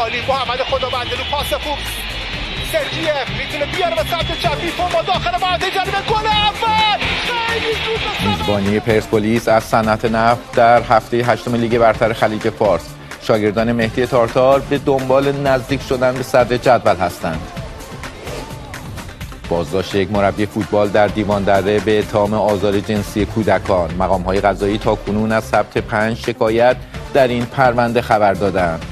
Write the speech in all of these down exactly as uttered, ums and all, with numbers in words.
عالی. محمد خداوندلو پاس خوب، سرجیف میتونه بیاره به سمت چپی، توما داخل محوطه جریمه، گل اول خیلی زود. میزبانی پرسپولیس از صنعت نفت در هفته هشتم لیگ برتر خلیج فارس. شاگردان مهدی تارتار به دنبال نزدیک شدن به صدر جدول هستند. بازداشت یک مربی فوتبال در دیوان دره به اتهام آزار جنسی کودکان. مقام‌های قضایی تاکنون از ثبت پنج شکایت در این پرونده خبر دادند.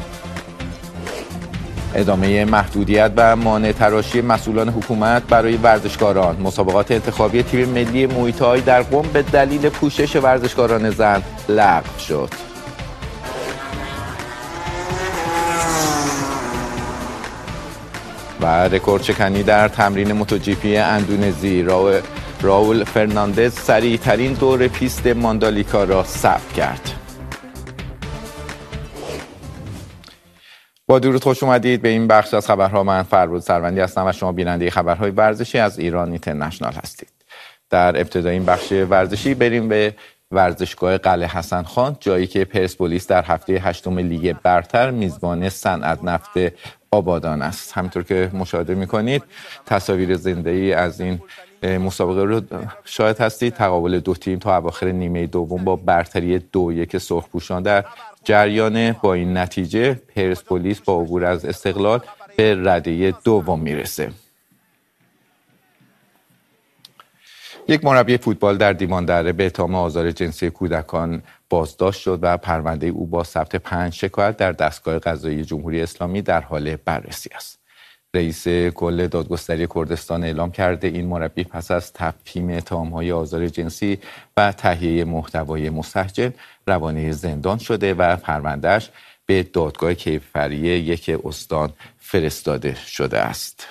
ادامه محدودیت و مانع تراشی مسئولان حکومت برای ورزشکاران. مسابقات انتخابی تیم ملی موی تای در قم به دلیل پوشش ورزشکاران زن لغو شد. و رکورد شکنی در تمرین موتوجیپی اندونزی. راول فرناندز سریع ترین دور پیست ماندالیکا را ثبت کرد. با درود خوش اومدید به این بخش از خبرها. من فربود سروندی هستم و شما بیننده خبرهای ورزشی از ایران اینترنشنال هستید. در ابتدای این بخش ورزشی بریم به ورزشگاه قلعه حسن خان، جایی که پرسپولیس در هفته هشتم لیگ برتر میزبان صنعت نفت آبادان است. همینطور که مشاهده میکنید تصاویر زنده‌ای از این مسابقه رو شاهد هستید. تقابل دو تیم تا اواخر نیمه دوم با برتری دو یک سرخپوشان در جریان. با این نتیجه پرسپولیس با عبور از استقلال به رده دوم میرسه. یک مربی فوتبال در دیوان دره به اتهام آزار جنسی کودکان بازداشت شد و پرونده او با ثبت پنج شکایت در دستگاه قضایی جمهوری اسلامی در حال بررسی است. رئیس کل دادگستری کردستان اعلام کرده این مربی پس از تفهیم اتهام‌های آزار جنسی و تهیه محتوای مستهجن روانه زندان شده و پروندهش به دادگاه کیفری یک استان فرستاده شده است.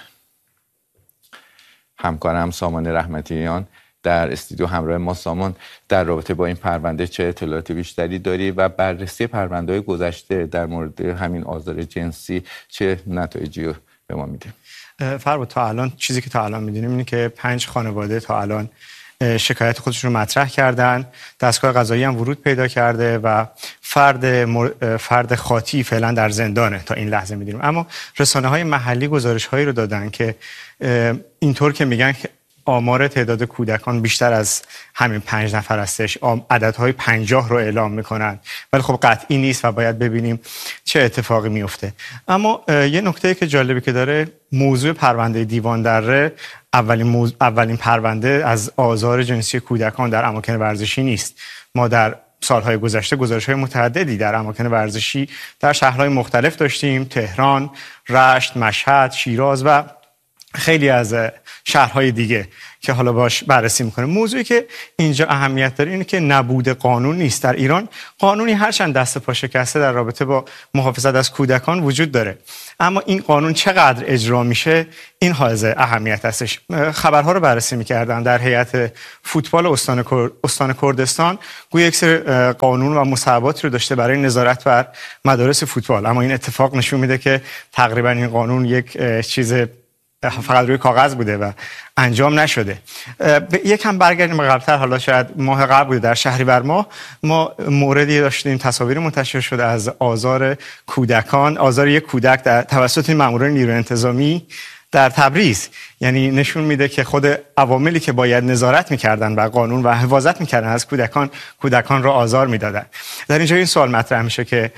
همکارم سامان رحمتیان در استودیو همراه ما. سامان، در رابطه با این پرونده چه اطلاعات بیشتری داری و بررسی پرونده‌های گذشته در مورد همین آزار جنسی چه نتایجی رو به ما میده؟ فربود، تا الان چیزی که تا الان میدونیم اینه که پنج خانواده تا الان شکایت خودشون رو مطرح کردن. دستگاه قضایی هم ورود پیدا کرده و فرد مر... فرد خاطی فعلا در زندانه تا این لحظه میدونیم. اما رسانه‌های محلی گزارش‌هایی رو دادن که اینطور که میگن آمار تعداد کودکان بیشتر از همین پنج نفر هستش. عددهای پنجاه رو اعلام میکنن، ولی خب قطعی نیست و باید ببینیم چه اتفاقی میفته. اما یه نکته که جالبی که داره، موضوع پرونده دیوان دره اولین, موضوع، اولین پرونده از آزار جنسی کودکان در اماکن ورزشی نیست. ما در سالهای گذشته گزارش‌های متعددی در اماکن ورزشی در شهرهای مختلف داشتیم: تهران، رشت، مشهد، شیراز و خیلی از شهرهای دیگه که حالا باش بررسی میکنه. موضوعی که اینجا اهمیت داره اینه که نبود قانون نیست. در ایران قانونی هرچند دست پا شکسته در رابطه با محافظت از کودکان وجود داره، اما این قانون چقدر اجرا میشه این حائز اهمیت هستش. خبرها رو بررسی میکردم در هیئت فوتبال استان استان کردستان، گویا یک سری قانون و مصوباتی رو داشته برای نظارت بر مدارس فوتبال، اما این اتفاق نشون میده که تقریبا این قانون یک چیز فقط روی کاغذ بوده و انجام نشده. یکم برگردیم به قبلتر، حالا شاید ماه قبل بوده، در شهریور ماه ما موردی داشتیم، تصاویر منتشر شده از آزار کودکان، آزار یک کودک در توسط ماموران نیروی انتظامی در تبریز. یعنی نشون میده که خود عواملی که باید نظارت میکردن و قانون و حفاظت میکردن از کودکان، کودکان را آزار میدادن. در اینجا این سوال مطرح میشه که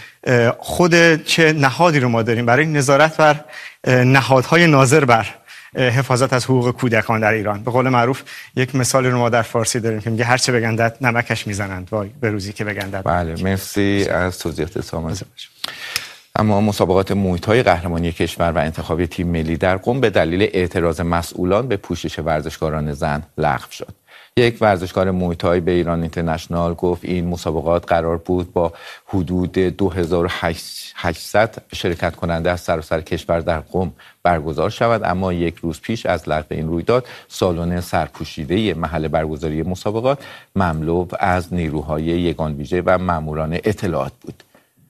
خود چه نهادی رو ما داریم برای نظارت بر نهادهای ناظر بر حفاظت از حقوق کودکان در ایران؟ به قول معروف یک مثالی رو ما در فارسی داریم که میگه هرچه بگندد نمکش میزنند، وای به روزی که بگندد. بله، مرسی از توضیحات سامان. اما مسابقات موی تای قهرمانی کشور و انتخابی تیم ملی در قم به دلیل اعتراض مسئولان به پوشش ورزشکاران زن لغو شد. یک ورزشکار موی تای به ایران اینترنشنال گفت این مسابقات قرار بود با حدود دو هزار و هشتصد شرکت کننده از سراسر کشور در قم برگزار شود، اما یک روز پیش از لغو این رویداد سالن سرپوشیده محل برگزاری مسابقات مملو از نیروهای یگان ویژه و ماموران اطلاعات بود.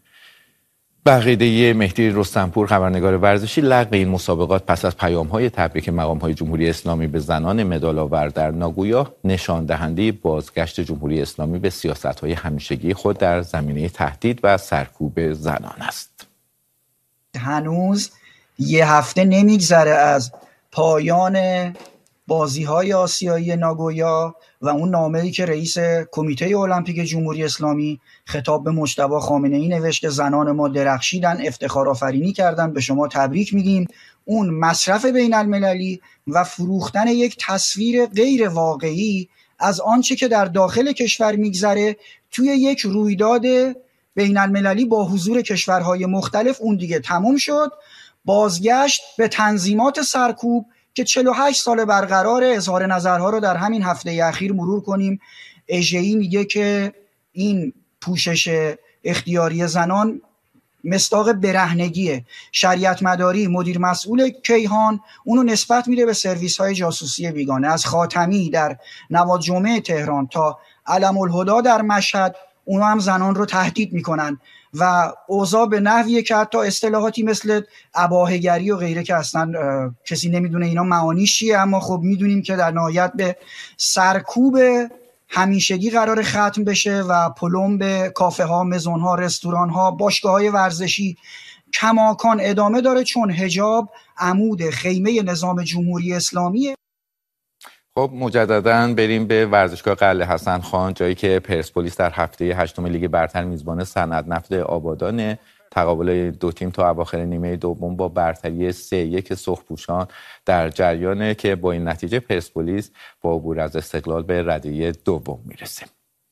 به عقیده مهدی رستمپور، خبرنگار ورزشی، لغو این مسابقات پس از پیام‌های تبریک مقام‌های جمهوری اسلامی به زنان مدال‌آور در ناگویا نشان دهنده بازگشت جمهوری اسلامی به سیاست‌های همیشگی خود در زمینه تهدید و سرکوب زنان است. هنوز یه هفته نمیگذره از پایان بازی‌های آسیایی ناگویا و اون نامه‌ای که رئیس کمیته المپیک جمهوری اسلامی خطاب به مجتبی خامنه‌ای نوشت که زنان ما درخشیدن، افتخار آفرینی کردن، به شما تبریک میگیم. اون مصرف بین المللی و فروختن یک تصویر غیر واقعی از آنچه که در داخل کشور میگذره توی یک رویداد بین المللی با حضور کشورهای مختلف، اون دیگه تموم شد. بازگشت به تنظیمات سرکوب که چهل و هشت سال برقرار. اظهار نظرها رو در همین هفته اخیر مرور کنیم. اژه‌ای میگه که این پوشش اختیاری زنان مصداق برهنگیه. شریعت مداری مدیر مسئول کیهان اونو نسبت میده به سرویس های جاسوسی بیگانه. از خاتمی در نواد جمعه تهران تا علم الهدا در مشهد اونا هم زنان رو تهدید میکنن و اوضاع به نحویه که حتی اصطلاحاتی مثل اباهه‌گری و غیره که اصلا کسی نمیدونه اینا معانیش چیه، اما خب میدونیم که در نهایت به سرکوب همیشگی قرار ختم بشه و پلم به کافه ها، مزون ها، رستوران ها، باشگاه های ورزشی کماکان ادامه داره، چون حجاب عمود خیمه نظام جمهوری اسلامیه. خب مجددا بریم به ورزشگاه قلعه حسن خان، جایی که پرسپولیس در هفته هشتم لیگ برتر میزبان صنعت‌نفت آبادان. تقابل دو تیم تا اواخر نیمه دوم با برتری سه یک سرخپوشان در جریانه که با این نتیجه پرسپولیس با عبور از استقلال به رده دوم میرسه.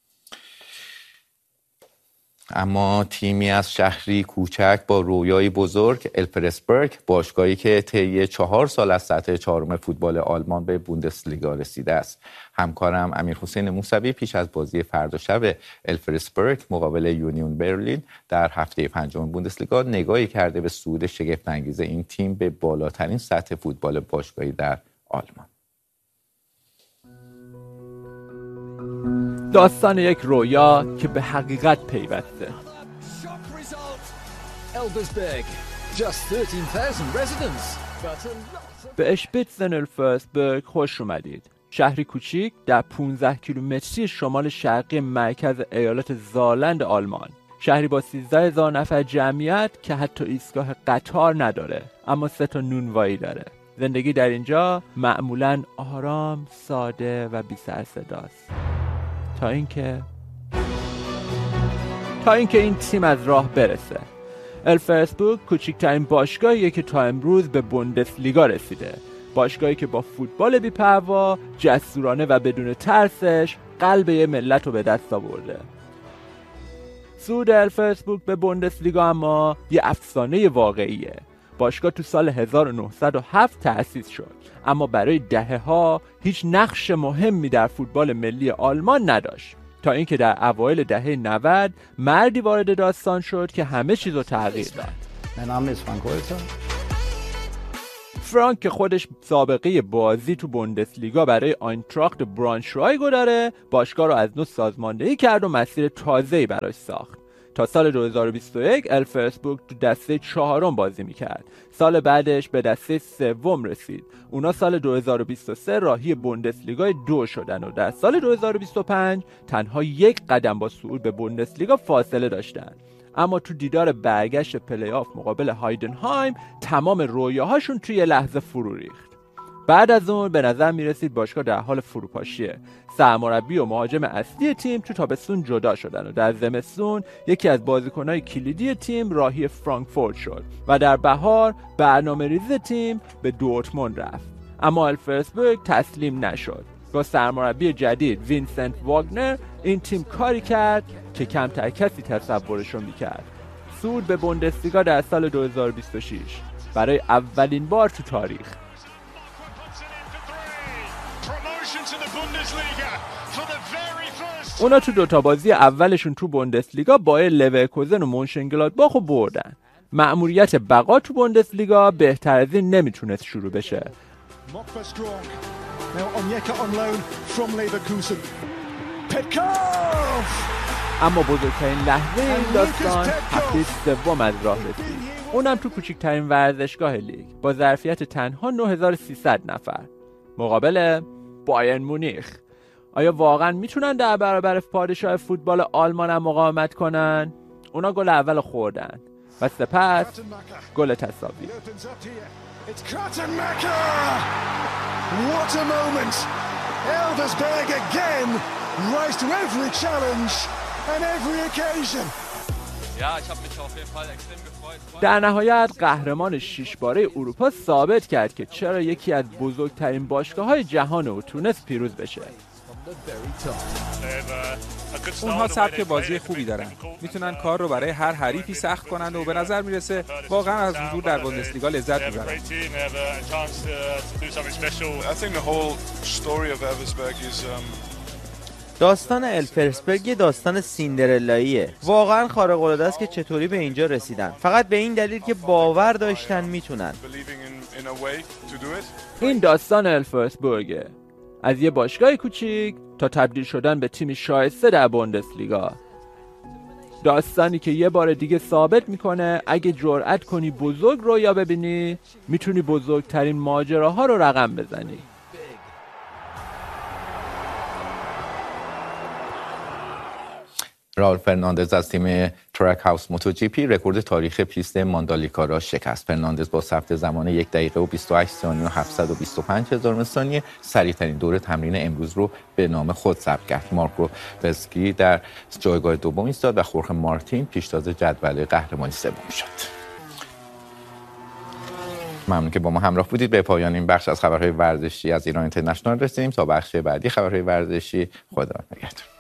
اما تیمی از شهری کوچک با رویای بزرگ، الفرسبرگ، باشگاهی که طی چهار سال از سطح چهارم فوتبال آلمان به بوندسلیگا رسیده است. همکارم امیرحسین موسوی پیش از بازی فردا شب الفرسبرگ مقابل یونیون برلین در هفته پنجم بوندسلیگا نگاهی کرده به صعود شگفت‌انگیز این تیم به بالاترین سطح فوتبال باشگاهی در آلمان. داستان یک رویا که به حقیقت پیوسته. به اشپیتزن الفرسبرگ خوش اومدید. شهری کوچیک در پانزده کیلومتری شمال شرقی مرکز ایالت زالند آلمان. شهری با سیزده هزار نفر جمعیت که حتی ایستگاه قطار نداره، اما سه تا نونوایی داره. زندگی در اینجا معمولاً آرام، ساده و بی سر صداست. تا اینکه تا اینکه این تیم از راه برسه. الفرسبرگ کوچکترین باشگاهیه که تا امروز به بوندسلیگا رسیده. باشگاهی که با فوتبال بی‌پروا، جسورانه و بدون ترسش قلب یه ملت رو به دست آورده. صعود الفرسبرگ به بوندسلیگا اما یه افسانه واقعیه. باشگاه تو سال هزار و نهصد و هفت تأسیس شد، اما برای دهه‌ها هیچ نقش مهمی در فوتبال ملی آلمان نداشت، تا اینکه در اوایل دهه نود مردی وارد داستان شد که همه چیز رو تغییر داد. من فرانک ولتر. فرانک که خودش سابقه بازی تو بوندسلیگا برای آینتراخت برانشوایگ داره، باشگاه رو از نو سازماندهی کرد و مسیر تازه‌ای براش ساخت. تا سال دو هزار و بیست و یک الفرسبرگ تو دسته چهارم بازی میکرد. سال بعدش به دسته سوم رسید. اونا سال دو هزار و بیست و سه راهی بوندسلیگا دو شدن و در سال دو هزار و بیست و پنج تنها یک قدم با صعود به بوندسلیگا فاصله داشتن. اما تو دیدار برگشت پلی آف مقابل هایدنهایم تمام رویاهاشون توی یه لحظه فرو ریخت. بعد از اون به نظر میرسید باشگاه در حال فروپاشیه. سرمربی و مهاجم اصلی تیم تو تابستون جدا شدن و در زمستون یکی از بازیکنهای کلیدی تیم راهی فرانکفورت شد و در بهار برنامه‌ریزی تیم به دورتموند رفت. اما الفرسبرگ تسلیم نشد. با سرمربی جدید وینسنت واگنر این تیم کاری کرد که کمتر کسی تصورشو میکرد. صعود به بوندسلیگا در سال دو هزار و بیست و شش برای اولین بار تو تاریخ. اونا تو دوتا بازی اولشون تو بوندسلیگا با لورکوزن و مونشنگلادباخو بردن. مأموریت بقا تو بوندسلیگا بهتر از این نمیتونست شروع بشه. اما بزرگترین لحظه این داستان هفته سوم از راه رسید. اونم تو کوچکترین ورزشگاه لیگ با ظرفیت تنها نه هزار و سیصد نفر مقابل بایرن مونیخ. آیا واقعا میتونن در برابر پادشاه فوتبال آلمان هم مقاومت کنن؟ اونا گل اول خوردن. و سپس گل تساوی. It's Kratenmacher! What a moment! Elversberg again rise to every challenge and every occasion. در نهایت قهرمان شش باره اروپا ثابت کرد که چرا یکی از بزرگترین باشگاه‌های جهان او تونست پیروز بشه. اونها سبک بازی خوبی دارن. میتونن کار رو برای هر حریفی سخت کنند و به نظر میرسه واقعا از حضور در بوندسلیگا لذت میبرن. داستان الفرسبرگ یه داستان سیندرلاییه. واقعا خارق العاده است که چطوری به اینجا رسیدن. فقط به این دلیل که باور داشتن میتونن. این داستان الفرسبرگه. از یه باشگاه کوچیک تا تبدیل شدن به تیمی شایسته در بوندسلیگا. داستانی که یه بار دیگه ثابت میکنه اگه جرأت کنی بزرگ رویا ببینی میتونی بزرگترین ماجراها رو رقم بزنی. راول فرناندز از تیم ترک هاوس موتو جی پی رکورد تاریخ پیست ماندالیکا را شکست. فرناندز با ثبت زمان یک دقیقه و بیست و هشت ثانیه و هفتصد و بیست و پنج هزارم ثانیه سریعترین دور تمرین امروز رو به نام خود ثبت کرد. مارکو بسکی در جایگاه دوم ایستاد و خورخه مارتین پیشتاز جدول قهرمانی سوم شد. ممنون که با ما همراه بودید. به پایان این بخش از خبرهای ورزشی از ایران اینترنشنال رسیدیم. تا بخش بعدی خبرهای ورزشی، خدا نگهدار.